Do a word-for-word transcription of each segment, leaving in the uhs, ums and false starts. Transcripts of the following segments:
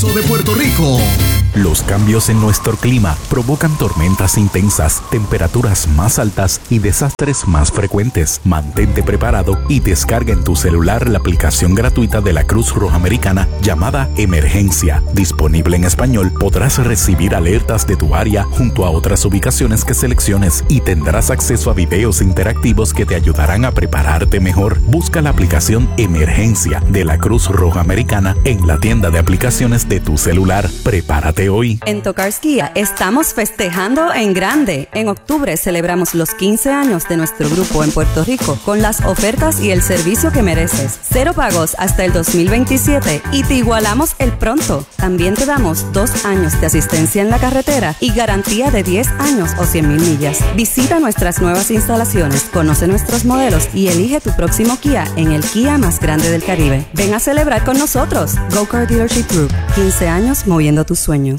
famoso de Puerto Rico. Los cambios en nuestro clima provocan tormentas intensas, temperaturas más altas y desastres más frecuentes. Mantente preparado y descarga en tu celular la aplicación gratuita de la Cruz Roja Americana llamada Emergencia. Disponible en español, podrás recibir alertas de tu área junto a otras ubicaciones que selecciones y tendrás acceso a videos interactivos que te ayudarán a prepararte mejor. Busca la aplicación Emergencia de la Cruz Roja Americana en la tienda de aplicaciones de tu celular. Prepárate hoy. En Tocars Kia estamos festejando en grande. En octubre celebramos los quince años de nuestro grupo en Puerto Rico con las ofertas y el servicio que mereces. Cero pagos hasta el dos mil veintisiete y te igualamos el pronto. También te damos dos años de asistencia en la carretera y garantía de diez años o cien mil millas. Visita nuestras nuevas instalaciones, conoce nuestros modelos y elige tu próximo Kia en el Kia más grande del Caribe. Ven a celebrar con nosotros. Go Car Dealership Group. quince años moviendo tus sueños.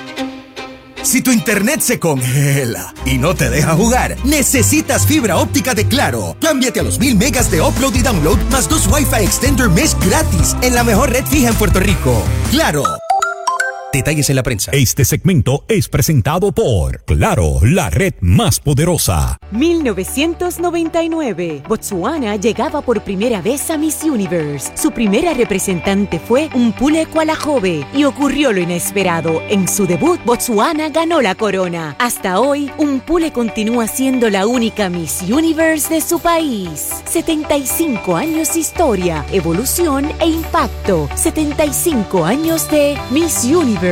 Si tu internet se congela y no te deja jugar, necesitas fibra óptica de Claro. Cámbiate a los mil megas de upload y download más dos Wi-Fi Extender Mesh gratis en la mejor red fija en Puerto Rico. ¡Claro! Detalles en la prensa. Este segmento es presentado por Claro, la red más poderosa. mil novecientos noventa y nueve. Botsuana llegaba por primera vez a Miss Universe. Su primera representante fue Mpule Kwalajobe y ocurrió lo inesperado. En su debut, Botsuana ganó la corona. Hasta hoy, Mpule continúa siendo la única Miss Universe de su país. setenta y cinco años de historia, evolución e impacto. setenta y cinco años de Miss Universe.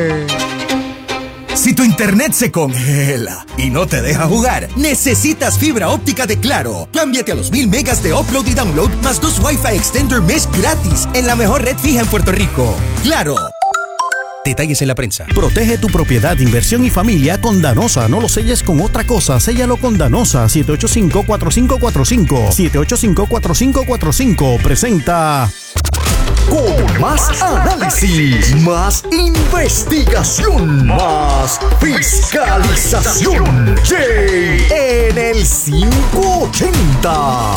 Si tu internet se congela y no te deja jugar, necesitas fibra óptica de Claro. Cámbiate a los mil megas de upload y download más dos Wi-Fi Extender Mesh gratis en la mejor red fija en Puerto Rico. ¡Claro! Detalles en la prensa. Protege tu propiedad, inversión y familia con Danosa. No lo selles con otra cosa, séllalo con Danosa. siete ocho cinco, cuatro cinco cuatro cinco. siete ocho cinco, cuatro cinco cuatro cinco. Presenta... Con más análisis, más investigación, más fiscalización. Jay en el quinientos ochenta.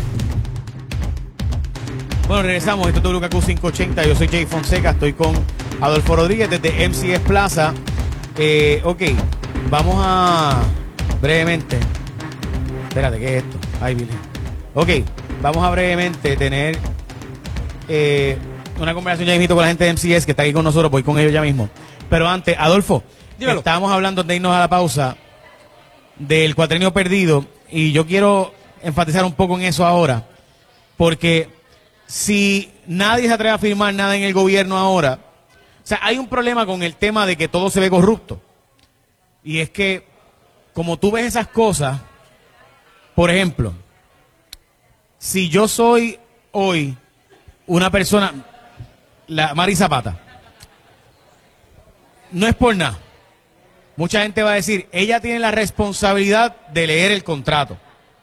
Bueno, regresamos. Esto es W K Q quinientos ochenta. Yo soy Jay Fonseca. Estoy con Adolfo Rodríguez desde M C S Plaza. Eh, ok, vamos a brevemente. Espérate, ¿qué es esto? Ahí viene. Ok, vamos a brevemente tener eh, una conversación ya mismo con la gente de M C S que está aquí con nosotros. Voy con ellos ya mismo. Pero antes, Adolfo, dímelo. Estábamos hablando de irnos a la pausa del cuatrenio perdido y yo quiero enfatizar un poco en eso ahora, porque si nadie se atreve a firmar nada en el gobierno ahora, o sea, hay un problema con el tema de que todo se ve corrupto. Y es que, como tú ves esas cosas, por ejemplo, si yo soy hoy una persona, la Mari Zapata, no es por nada. Mucha gente va a decir, ella tiene la responsabilidad de leer el contrato.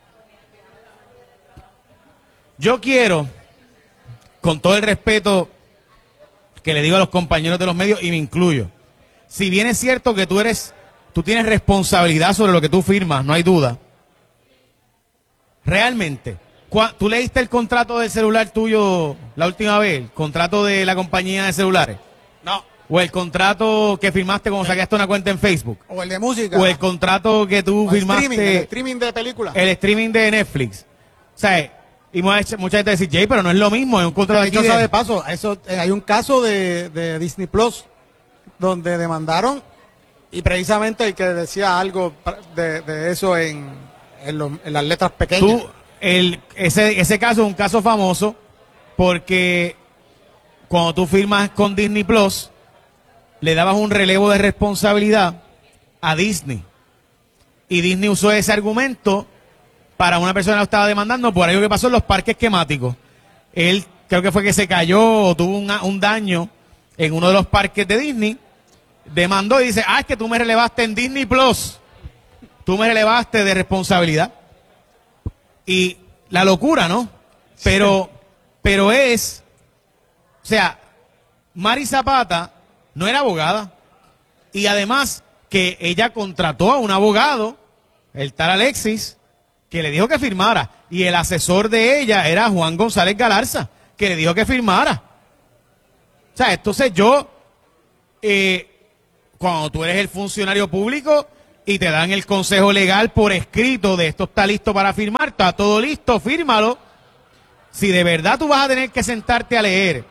Yo quiero, con todo el respeto que le digo a los compañeros de los medios, y me incluyo, si bien es cierto que tú eres, tú tienes responsabilidad sobre lo que tú firmas, no hay duda, realmente, ¿tú leíste el contrato del celular tuyo la última vez? ¿El contrato de la compañía de celulares? No. ¿O el contrato que firmaste cuando sacaste una cuenta en Facebook? O el de música. ¿O el contrato que tú o firmaste? El streaming, el streaming de películas. El streaming de Netflix. O sea, y mucha, mucha gente dice, Jay, pero no es lo mismo, es un contrato de aquí de... de paso, eso, eh, hay un caso de, de Disney Plus donde demandaron y precisamente el que decía algo de, de eso en, en, lo, en las letras pequeñas. Tú, el, ese, ese caso es un caso famoso porque cuando tú firmas con Disney Plus, le dabas un relevo de responsabilidad a Disney. Y Disney usó ese argumento para una persona que lo estaba demandando por algo que pasó en los parques temáticos. Él creo que fue que se cayó o tuvo una, un daño en uno de los parques de Disney. Demandó y dice, ah, es que tú me relevaste en Disney Plus. Tú me relevaste de responsabilidad. Y la locura, ¿no? Pero, sí. pero es, o sea, Mari Zapata no era abogada. Y además que ella contrató a un abogado, el tal Alexis, que le dijo que firmara. Y el asesor de ella era Juan González Galarza, que le dijo que firmara. O sea, entonces yo, eh, cuando tú eres el funcionario público y te dan el consejo legal por escrito de esto está listo para firmar, está todo listo, fírmalo. Si de verdad tú vas a tener que sentarte a leer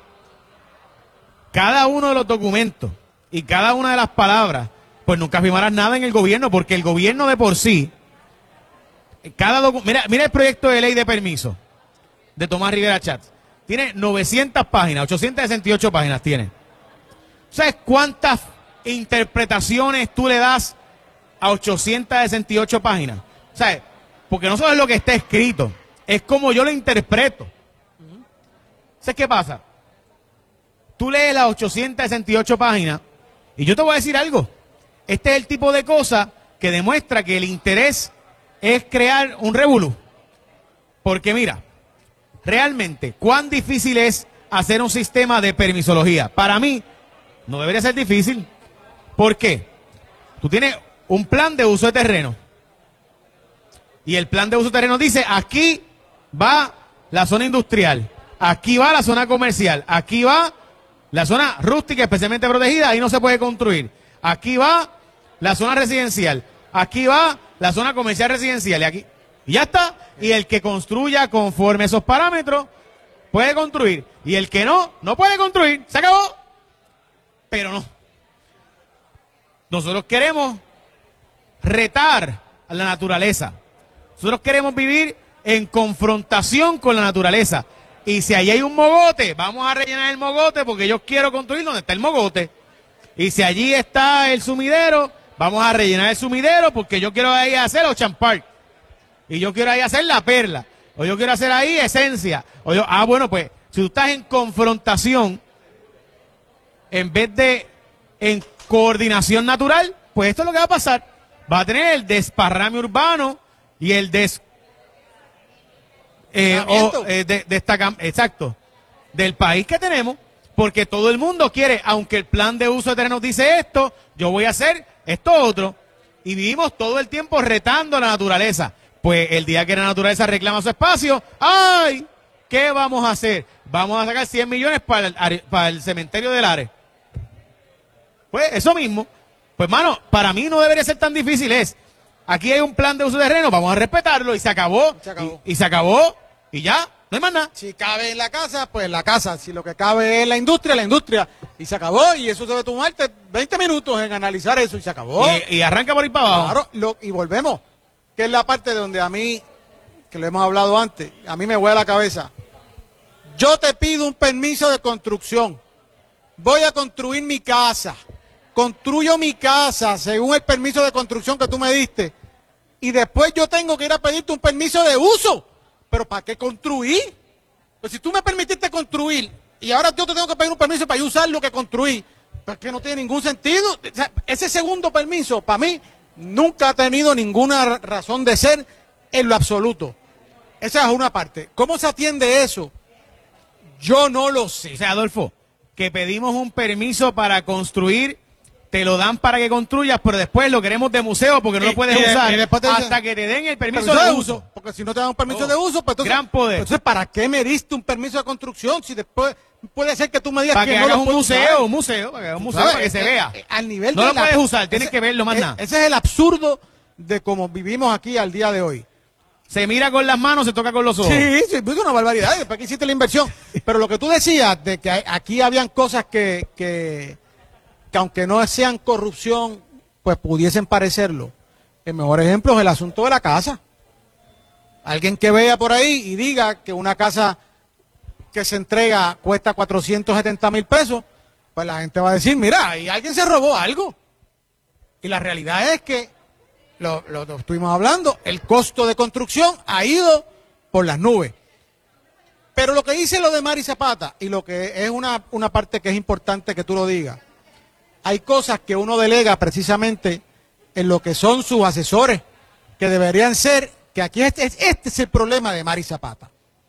cada uno de los documentos y cada una de las palabras, pues nunca firmarás nada en el gobierno, porque el gobierno de por sí, cada docu- mira, mira el proyecto de ley de permiso de Tomás Rivera Chatz, tiene novecientas páginas, ochocientas sesenta y ocho páginas tiene. ¿Sabes cuántas interpretaciones tú le das a ochocientas sesenta y ocho páginas? ¿Sabes? Porque no solo es lo que está escrito, es como yo lo interpreto. ¿Sabes qué pasa? Tú lees las ochocientas sesenta y ocho páginas y yo te voy a decir algo. Este es el tipo de cosa que demuestra que el interés es crear un revolú. Porque mira, realmente, ¿cuán difícil es hacer un sistema de permisología? Para mí, no debería ser difícil. ¿Por qué? Tú tienes un plan de uso de terreno. Y el plan de uso de terreno dice, aquí va la zona industrial, aquí va la zona comercial, aquí va la zona rústica especialmente protegida, ahí no se puede construir. Aquí va la zona residencial, aquí va la zona comercial residencial, y aquí, y ya está. Y el que construya conforme esos parámetros puede construir. Y el que no, no puede construir. Se acabó. Pero no. Nosotros queremos retar a la naturaleza. Nosotros queremos vivir en confrontación con la naturaleza. Y si allí hay un mogote, vamos a rellenar el mogote porque yo quiero construir donde está el mogote. Y si allí está el sumidero, vamos a rellenar el sumidero porque yo quiero ahí hacer Ocean Park. Y yo quiero ahí hacer La Perla. O yo quiero hacer ahí Esencia. O yo, ah, bueno, pues, si tú estás en confrontación, en vez de en coordinación natural, pues esto es lo que va a pasar. Va a tener el desparrame urbano y el des... Eh, o, eh, de, de esta, exacto, del país que tenemos, porque todo el mundo quiere, aunque el plan de uso de terrenos dice esto, yo voy a hacer esto otro, y vivimos todo el tiempo retando a la naturaleza. Pues el día que la naturaleza reclama su espacio, ¡ay! ¿Qué vamos a hacer? Vamos a sacar cien millones para el, para el cementerio del Ares. Pues eso mismo. Pues, mano, para mí no debería ser tan difícil. Es, aquí hay un plan de uso de terreno, vamos a respetarlo, y se acabó. Se acabó. Y, y se acabó, y ya, no hay más nada. Si cabe en la casa, pues la casa. Si lo que cabe es la industria, la industria. Y se acabó, y eso debe tomarte veinte minutos en analizar eso, y se acabó. Y, y arranca por ahí para abajo. Claro, lo, y volvemos, que es la parte donde a mí, que lo hemos hablado antes, a mí me huele la cabeza. Yo te pido un permiso de construcción. Voy a construir mi casa. Construyo mi casa según el permiso de construcción que tú me diste. Y después yo tengo que ir a pedirte un permiso de uso. ¿Pero para qué construir? Pues si tú me permitiste construir y ahora yo te tengo que pedir un permiso para yo usar lo que construí, pues que no tiene ningún sentido. O sea, ese segundo permiso, para mí, nunca ha tenido ninguna razón de ser en lo absoluto. Esa es una parte. ¿Cómo se atiende eso? Yo no lo sé. O sea, Adolfo, que pedimos un permiso para construir, te lo dan para que construyas, pero después lo queremos de museo porque no lo puedes y, usar y después te dicen, hasta que te den el permiso, permiso de, de uso. uso. Porque si no te dan un permiso Oh, de uso, pues entonces, gran poder. Entonces, ¿para qué me diste un permiso de construcción? Si después puede ser que tú me digas Para que, que no hagas lo un puedo museo, usar. un museo, para que hagas un museo, ¿Sabes? para que se Eh, vea. eh, Al nivel no de lo la- puedes usar, tienes ese- que verlo más eh, nada. Ese es el absurdo de cómo vivimos aquí al día de hoy. Se mira con las manos, se toca con los ojos. Sí, sí, es una barbaridad. Después que hiciste la inversión. Pero lo que tú decías de que hay- aquí habían cosas que, que, que aunque no sean corrupción, pues pudiesen parecerlo. El mejor ejemplo es el asunto de la casa. Alguien que vea por ahí y diga que una casa que se entrega cuesta cuatrocientos setenta mil pesos, pues la gente va a decir, mira, y alguien se robó algo. Y la realidad es que, lo, lo, lo estuvimos hablando, el costo de construcción ha ido por las nubes. Pero lo que dice lo de Mari Zapata, y lo que es una, una parte que es importante que tú lo digas, hay cosas que uno delega precisamente en lo que son sus asesores, que deberían ser, que aquí este, este es el problema de Mari Zapata,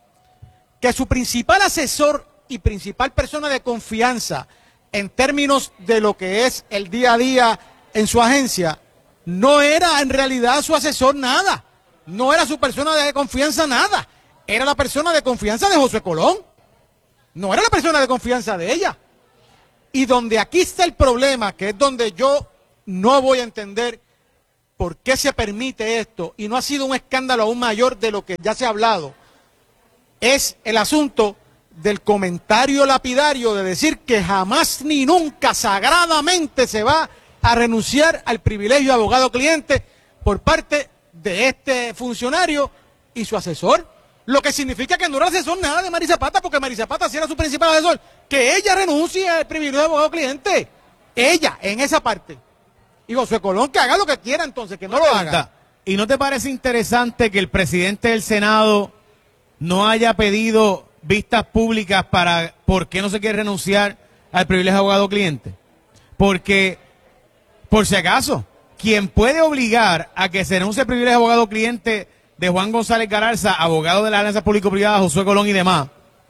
que su principal asesor y principal persona de confianza en términos de lo que es el día a día en su agencia, no era en realidad su asesor nada, no era su persona de confianza nada, era la persona de confianza de José Colón, no era la persona de confianza de ella. Y donde aquí está el problema, que es donde yo no voy a entender por qué se permite esto, y no ha sido un escándalo aún mayor de lo que ya se ha hablado, es el asunto del comentario lapidario de decir que jamás ni nunca sagradamente se va a renunciar al privilegio de abogado-cliente por parte de este funcionario y su asesor. Lo que significa que no era asesor nada de Mari Zapata, porque Mari Zapata sí era su principal asesor. Que ella renuncie al privilegio de abogado-cliente. Ella, en esa parte. Y Josué Colón, que haga lo que quiera entonces, que no lo haga. ¿Y no te parece interesante que el presidente del Senado no haya pedido vistas públicas para por qué no se quiere renunciar al privilegio de abogado-cliente? Porque, por si acaso, quien puede obligar a que se renuncie al privilegio de abogado-cliente de Juan González Gararza, abogado de la Alianza Público-Privada, Josué Colón y demás,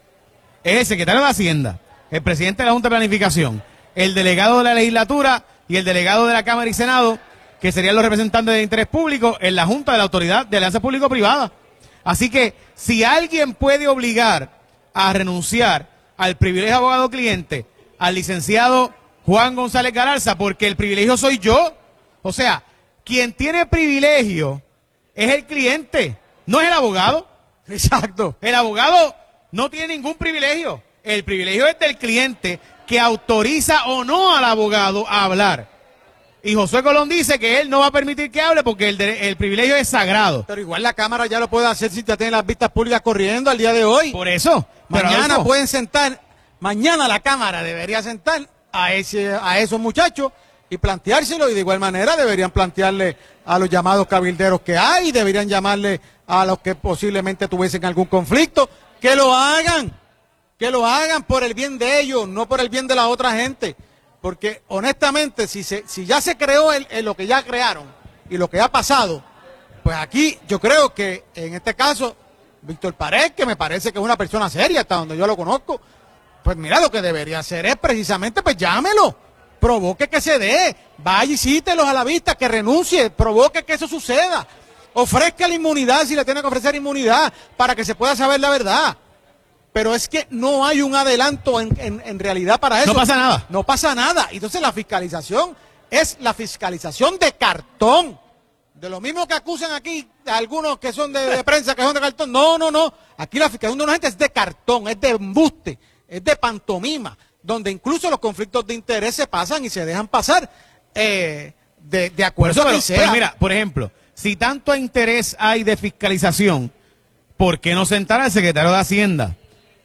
es el secretario de Hacienda, el presidente de la Junta de Planificación, el delegado de la legislatura y el delegado de la Cámara y Senado, que serían los representantes de interés público en la Junta de la Autoridad de Alianza Público-Privada. Así que, si alguien puede obligar a renunciar al privilegio de abogado-cliente al licenciado Juan González Gararza, porque el privilegio soy yo, o sea, quien tiene privilegio es el cliente, no es el abogado. Exacto. El abogado no tiene ningún privilegio. El privilegio es del cliente que autoriza o no al abogado a hablar. Y Josué Colón dice que él no va a permitir que hable porque el, de, el privilegio es sagrado. Pero igual la Cámara ya lo puede hacer si ya tiene las vistas públicas corriendo al día de hoy. Por eso. Mañana eso. pueden sentar, mañana la Cámara debería sentar a, ese, a esos muchachos y planteárselo, y de igual manera deberían plantearle a los llamados cabilderos que hay, deberían llamarle a los que posiblemente tuviesen algún conflicto, que lo hagan, que lo hagan por el bien de ellos, no por el bien de la otra gente, porque honestamente si, se, si ya se creó el, el lo que ya crearon y lo que ha pasado, pues aquí yo creo que en este caso Víctor Pared, que me parece que es una persona seria hasta donde yo lo conozco, pues mira, lo que debería hacer es precisamente pues llámelo, provoque que se dé, vaya y cítelos a la vista, que renuncie, provoque que eso suceda, ofrezca la inmunidad si le tiene que ofrecer inmunidad para que se pueda saber la verdad. Pero es que no hay un adelanto en, en, en realidad para eso. No pasa nada. No pasa nada. Entonces la fiscalización es la fiscalización de cartón. De lo mismo que acusan aquí a algunos que son de, de prensa, que son de cartón. No, no, no. Aquí la fiscalización de una gente es de cartón, es de embuste, es de pantomima, donde incluso los conflictos de interés se pasan y se dejan pasar eh, de, de acuerdo eso, a pero, quien sea. pero mira, por ejemplo, si tanto interés hay de fiscalización, ¿por qué no sentar al secretario de Hacienda,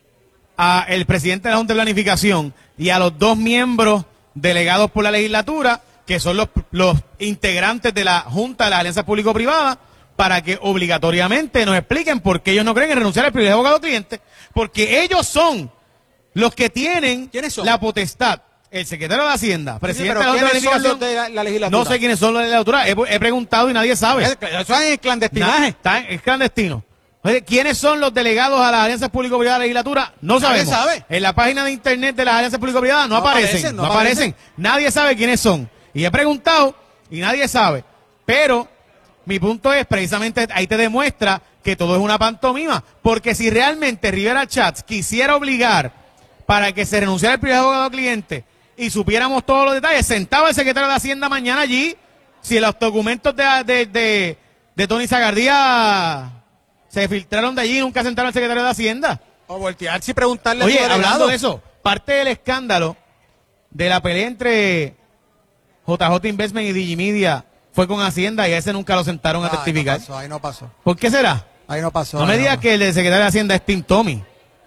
a el presidente de la Junta de Planificación y a los dos miembros delegados por la legislatura, que son los, los integrantes de la Junta de las Alianzas Público-Privadas, para que obligatoriamente nos expliquen por qué ellos no creen en renunciar al privilegio de abogado-cliente? Porque ellos son los que tienen la potestad. El secretario de Hacienda, presidente sí, sí, de la Junta de ¿quiénes son los Planificación, de la, la legislatura? no sé quiénes son los de la legislatura, he, he preguntado y nadie sabe. Eso es en clandestinaje. Na, está, es clandestino. Oye, ¿quiénes son los delegados a las alianzas público-privadas de la legislatura? No Nadie sabemos. sabe. En la página de internet de las alianzas público-privadas no, no aparecen, aparecen, no, no aparecen. aparecen. Nadie sabe quiénes son. Y he preguntado y nadie sabe. Pero mi punto es, precisamente ahí te demuestra que todo es una pantomima. Porque si realmente Rivera Chats quisiera obligar para que se renunciara el privilegio de abogado cliente y supiéramos todos los detalles, sentaba el secretario de Hacienda mañana allí, si los documentos de, de, de, de Tony Zagardía se filtraron de allí y nunca sentaron al secretario de Hacienda. O voltearse y preguntarle. Oye, hablando de eso, parte del escándalo de la pelea entre J J Investment y Digimedia fue con Hacienda y a ese nunca lo sentaron a testificar. Ahí no pasó, ahí no pasó. ¿Por qué será? Ahí no pasó. No me digas no. que el de secretario de Hacienda es Tim Tommy.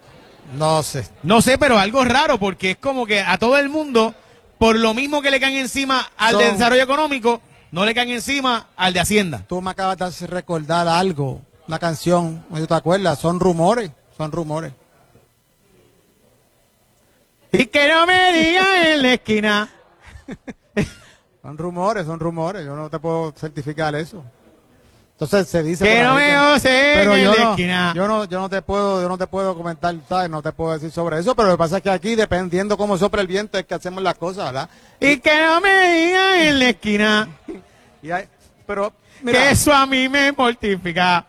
No sé. No sé, pero algo raro, porque es como que a todo el mundo, por lo mismo que le caen encima al Son... de desarrollo económico, no le caen encima al de Hacienda. Tú me acabas de hacer recordar algo, una canción, ¿no te acuerdas? Son rumores, son rumores. Y que no me digan en la esquina. Son rumores, son rumores, yo no te puedo certificar eso. Entonces se dice que no me ose pero en yo la no, esquina. yo no, yo no te puedo, yo no te puedo comentar, ¿sabes? No te puedo decir sobre eso, pero lo que pasa es que aquí, dependiendo cómo sopla el viento, es que hacemos las cosas, ¿verdad? Y que no me digan en la esquina. y hay, pero mira, que eso a mí me mortifica.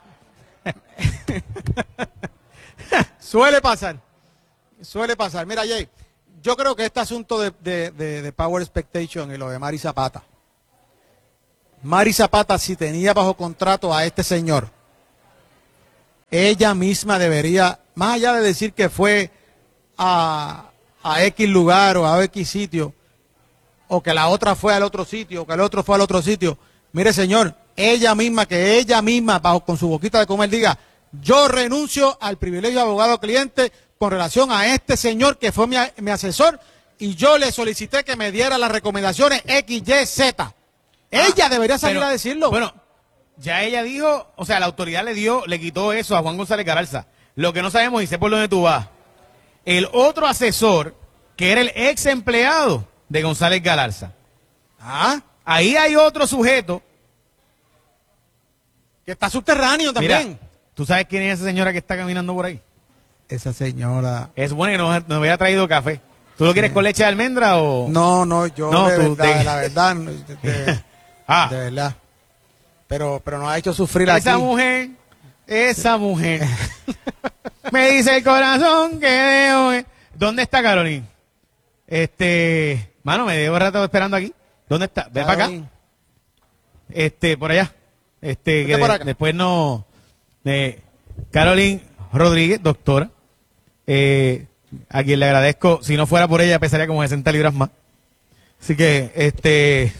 Suele pasar, suele pasar. Mira, Jay, yo creo que este asunto de, de, de, de Power Expectation y lo de Mari Zapata. Mari Zapata, si tenía bajo contrato a este señor, ella misma debería, más allá de decir que fue a, a X lugar o a X sitio, o que la otra fue al otro sitio, o que el otro fue al otro sitio, mire señor, ella misma, que ella misma, bajo con su boquita de comer, diga, yo renuncio al privilegio de abogado cliente con relación a este señor que fue mi, mi asesor, y yo le solicité que me diera las recomendaciones X, Y, Z. Ella debería salir pero, a decirlo. Bueno, ya ella dijo, o sea, la autoridad le dio, le quitó eso a Juan González Galarza. Lo que no sabemos, y sé por dónde tú vas, el otro asesor, que era el ex empleado de González Galarza. Ah, ahí hay otro sujeto. Que está subterráneo también. Mira, ¿tú sabes quién es esa señora que está caminando por ahí? Esa señora. Es bueno que nos, nos hubiera traído café. ¿Tú lo quieres con leche de almendra o...? No, no, yo no, de tú, verdad, de... la verdad, de, de, ah. de verdad. Pero, pero nos ha hecho sufrir esa aquí. mujer, esa mujer, me dice el corazón que debo... ¿Dónde está Carolina? Este, mano, me llevo rato esperando aquí. ¿Dónde está? Ven para acá. Este, por allá. Este, que de, después no... Eh, Carolina Rodríguez, doctora, eh, a quien le agradezco, si no fuera por ella pesaría como sesenta libras más. Así que, este...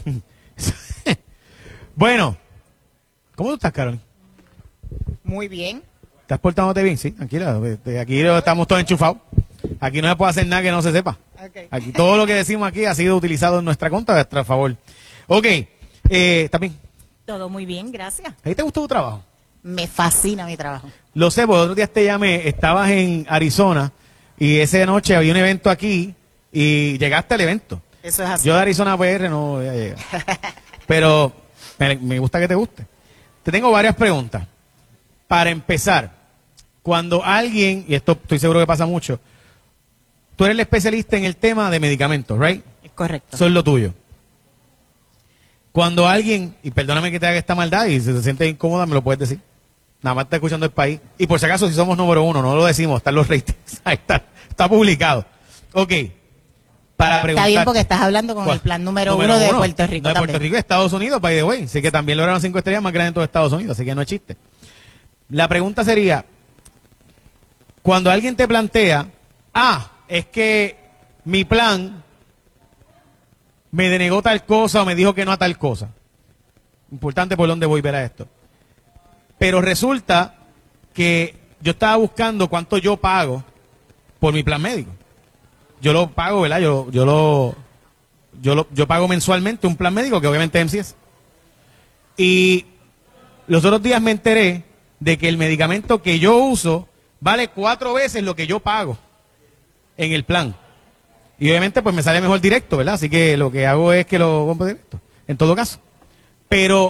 bueno, ¿cómo tú estás, Carolina? Muy bien. ¿Estás portándote bien? Sí, tranquila. Aquí estamos todos enchufados. Aquí no se puede hacer nada que no se sepa. Okay. Aquí todo lo que decimos aquí ha sido utilizado en nuestra contra, a nuestro favor. Ok, eh, ¿estás bien? Todo muy bien, gracias. ¿A ti te gustó tu trabajo? Me fascina mi trabajo. Lo sé, porque otros días te llamé, estabas en Arizona y esa noche había un evento aquí y llegaste al evento. Eso es así. Yo de Arizona P R no voy a llegar. Pero me, me gusta que te guste. Te tengo varias preguntas. Para empezar, cuando alguien, y esto estoy seguro que pasa mucho, tú eres el especialista en el tema de medicamentos, ¿right? Es correcto. Eso es lo tuyo. Cuando alguien, y perdóname que te haga esta maldad, y si se siente incómoda, me lo puedes decir. Nada más está escuchando el país. Y por si acaso, si somos número uno, no lo decimos, están los ratings. Ahí está, está publicado. Ok. Para preguntar, está bien porque estás hablando con ¿cuál? El plan número, número uno de uno, Puerto Rico. No de Puerto Rico y Estados Unidos, by the way. Así que también lograron cinco estrellas más grandes en todo Estados Unidos, así que no es chiste. La pregunta sería, cuando alguien te plantea, ah, es que mi plan me denegó tal cosa o me dijo que no a tal cosa. Importante por dónde voy a ver a esto. Pero resulta que yo estaba buscando cuánto yo pago por mi plan médico. Yo lo pago, ¿verdad? Yo, yo lo, yo lo, yo pago mensualmente un plan médico que obviamente es M C S. Y los otros días me enteré de que el medicamento que yo uso vale cuatro veces lo que yo pago en el plan. Y obviamente pues me sale mejor directo, ¿verdad? Así que lo que hago es que lo compro directo, en todo caso. Pero,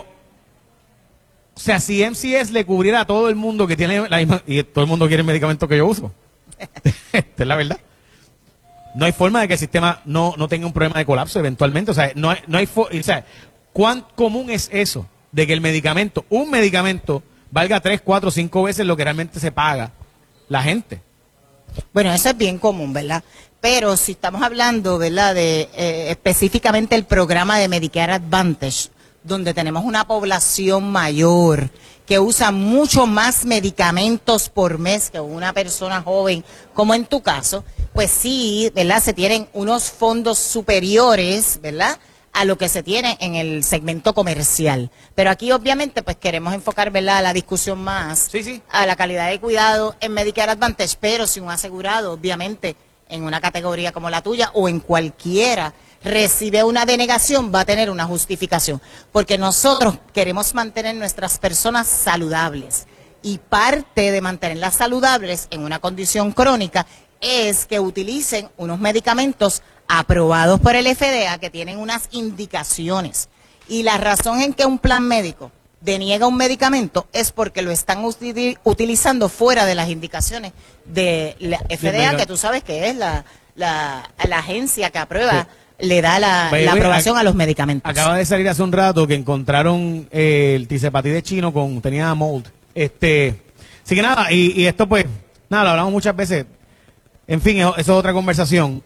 o sea, si M C S le cubriera a todo el mundo que tiene la misma, y todo el mundo quiere el medicamento que yo uso. Esta es la verdad. No hay forma de que el sistema no, no tenga un problema de colapso eventualmente. O sea, no hay, no hay o sea, ¿cuán común es eso? De que el medicamento, un medicamento, valga tres, cuatro, cinco veces lo que realmente se paga la gente. Bueno, eso es bien común, ¿verdad? Pero si estamos hablando, ¿verdad?, de eh, específicamente el programa de Medicare Advantage, donde tenemos una población mayor que usa mucho más medicamentos por mes que una persona joven, como en tu caso, pues sí, ¿verdad?, se tienen unos fondos superiores, ¿verdad?, a lo que se tiene en el segmento comercial. Pero aquí obviamente pues queremos enfocar, ¿verdad?, la discusión más sí, sí. a la calidad de cuidado en Medicare Advantage, pero si un asegurado, obviamente, en una categoría como la tuya o en cualquiera, recibe una denegación, va a tener una justificación. Porque nosotros queremos mantener nuestras personas saludables. Y parte de mantenerlas saludables en una condición crónica es que utilicen unos medicamentos aprobados por el F D A que tienen unas indicaciones. Y la razón en que un plan médico deniega un medicamento es porque lo están util utilizando fuera de las indicaciones de la F D A, sí, que tú sabes que es la, la, la agencia que aprueba, sí, le da la, Vaya, la aprobación a, a los medicamentos. Acaba de salir hace un rato que encontraron eh, el tisepatide chino con, tenía mold. Este, así que nada, y, y esto pues, nada, lo hablamos muchas veces. En fin, eso, eso es otra conversación.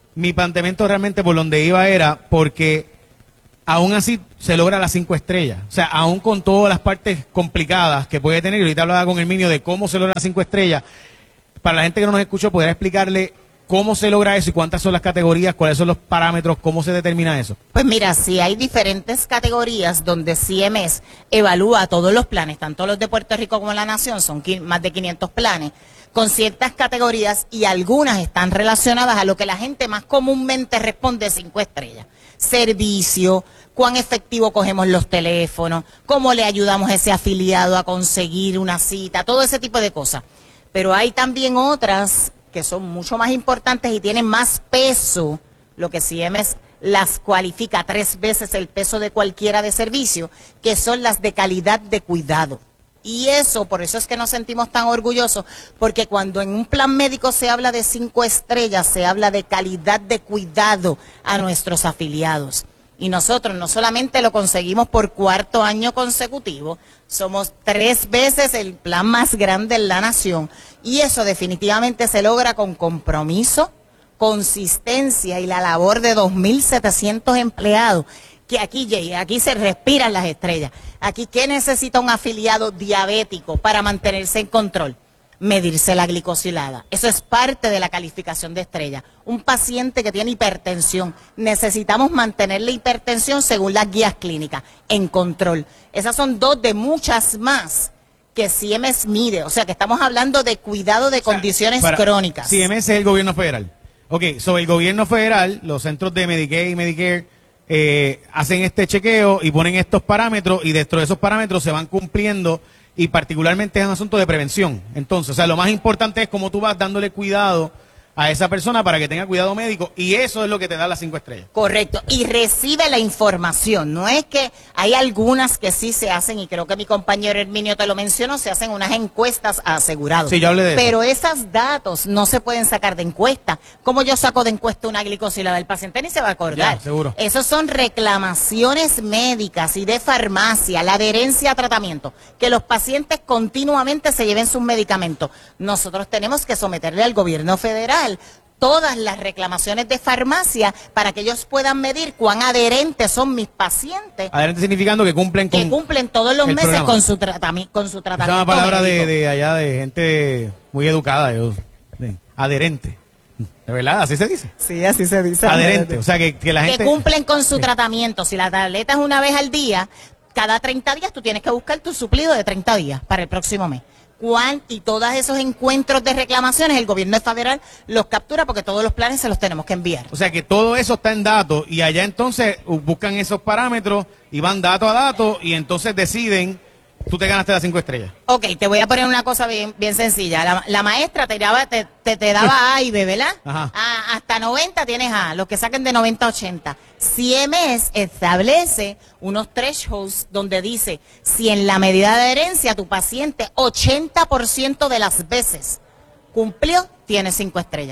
mi planteamiento realmente por donde iba era porque aún así se logra las cinco estrellas. O sea, aún con todas las partes complicadas que puede tener, y ahorita hablaba con Herminio de cómo se logra las cinco estrellas, para la gente que no nos escuchó, poder explicarle cómo se logra eso y cuántas son las categorías, cuáles son los parámetros, cómo se determina eso. Pues mira, sí hay diferentes categorías donde C M S evalúa todos los planes, tanto los de Puerto Rico como la Nación, son más de quinientos planes, con ciertas categorías y algunas están relacionadas a lo que la gente más comúnmente responde cinco estrellas. Servicio, cuán efectivo cogemos los teléfonos, cómo le ayudamos a ese afiliado a conseguir una cita, todo ese tipo de cosas. Pero hay también otras que son mucho más importantes y tienen más peso, lo que C M S las cualifica tres veces el peso de cualquiera de servicio, que son las de calidad de cuidado. Y eso, por eso es que nos sentimos tan orgullosos, porque cuando en un plan médico se habla de cinco estrellas, se habla de calidad de cuidado a nuestros afiliados. Y nosotros no solamente lo conseguimos por cuarto año consecutivo, somos tres veces el plan más grande en la nación. Y eso definitivamente se logra con compromiso, consistencia y la labor de dos mil setecientos empleados. Que aquí, Jay, aquí se respiran las estrellas. Aquí, ¿qué necesita un afiliado diabético para mantenerse en control? Medirse la glicosilada. Eso es parte de la calificación de estrella. Un paciente que tiene hipertensión, necesitamos mantener la hipertensión según las guías clínicas, en control. Esas son dos de muchas más que C M S mide. O sea, que estamos hablando de cuidado de o sea, condiciones para, crónicas. C M S es el gobierno federal. Ok, sobre el gobierno federal, los centros de Medicaid y Medicare eh, hacen este chequeo y ponen estos parámetros y dentro de esos parámetros se van cumpliendo. Y particularmente es un asunto de prevención. Entonces, o sea, lo más importante es cómo tú vas dándole cuidado a esa persona para que tenga cuidado médico, y eso es lo que te da las cinco estrellas. Correcto, y recibe la información. No es que hay algunas que sí se hacen, y creo que mi compañero Herminio te lo mencionó, se hacen unas encuestas a asegurados. Sí, yo hablé de eso. Pero esos datos no se pueden sacar de encuesta. ¿Cómo yo saco de encuesta una glicosilada del paciente? Ni se va a acordar. Ya, seguro. Esos son reclamaciones médicas y de farmacia, la adherencia a tratamiento, que los pacientes continuamente se lleven sus medicamentos. Nosotros tenemos que someterle al gobierno federal todas las reclamaciones de farmacia para que ellos puedan medir cuán adherentes son mis pacientes. Adherentes significando que cumplen con que cumplen todos los meses programa. con su tratamiento con su tratamiento. Esa es una palabra de, de allá de gente muy educada, yo, de, adherente. ¿De verdad? ¿Así se dice? Sí, así se dice. Adherente, o sea que, que la gente... Que cumplen con su tratamiento. Si la tableta es una vez al día, cada treinta días tú tienes que buscar tu suplido de treinta días para el próximo mes. Cuán, y todos esos encuentros de reclamaciones el gobierno federal los captura porque todos los planes se los tenemos que enviar. O sea que todo eso está en datos y allá entonces buscan esos parámetros y van dato a dato y entonces deciden, tú te ganaste las cinco estrellas. Ok, te voy a poner una cosa bien, bien sencilla. La, la maestra te daba, te, te, te daba A y B, ¿verdad? Ajá. A, hasta noventa tienes A, los que saquen de noventa a ochenta. C M S establece unos thresholds donde dice, si en la medida de adherencia tu paciente ochenta por ciento de las veces cumplió, tienes cinco estrellas.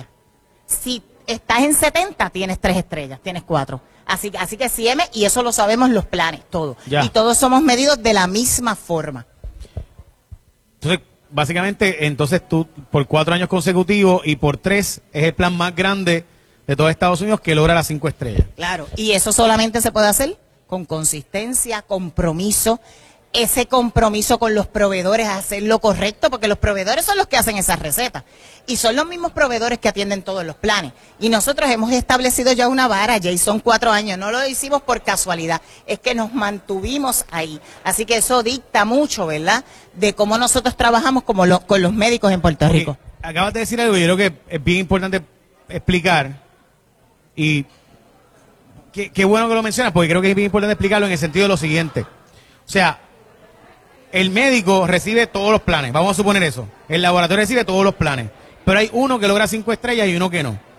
Si estás en setenta, tienes tres estrellas, tienes cuatro. Así, así que C M, y eso lo sabemos los planes, todo. Ya. Y todos somos medidos de la misma forma. Entonces, básicamente, entonces tú, por cuatro años consecutivos y por tres, es el plan más grande de todo Estados Unidos que logra las cinco estrellas. Claro, y eso solamente se puede hacer con consistencia, compromiso, ese compromiso con los proveedores a hacer lo correcto, porque los proveedores son los que hacen esas recetas. Y son los mismos proveedores que atienden todos los planes. Y nosotros hemos establecido ya una vara, ya son cuatro años, no lo hicimos por casualidad, es que nos mantuvimos ahí. Así que eso dicta mucho, ¿verdad?, de cómo nosotros trabajamos como lo, con los médicos en Puerto Okay. Rico. Acabas de decir algo, yo creo que es bien importante explicar, y qué, qué bueno que lo mencionas, porque creo que es bien importante explicarlo en el sentido de lo siguiente. O sea, el médico recibe todos los planes, vamos a suponer eso. El laboratorio recibe todos los planes. Pero hay uno que logra cinco estrellas y uno que no.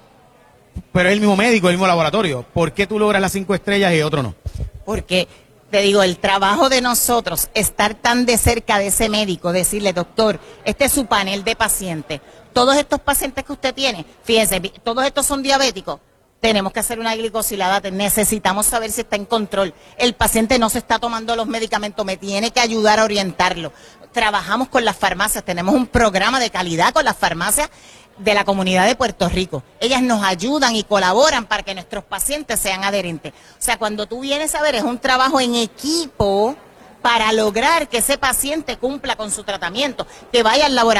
Pero es el mismo médico, el mismo laboratorio. ¿Por qué tú logras las cinco estrellas y otro no? Porque, te digo, el trabajo de nosotros, estar tan de cerca de ese médico, decirle, doctor, este es su panel de pacientes. Todos estos pacientes que usted tiene, fíjense, todos estos son diabéticos. Tenemos que hacer una glicosilada, necesitamos saber si está en control. El paciente no se está tomando los medicamentos, me tiene que ayudar a orientarlo. Trabajamos con las farmacias, tenemos un programa de calidad con las farmacias de la comunidad de Puerto Rico. Ellas nos ayudan y colaboran para que nuestros pacientes sean adherentes. O sea, cuando tú vienes a ver, es un trabajo en equipo para lograr que ese paciente cumpla con su tratamiento, que vaya al laboratorio.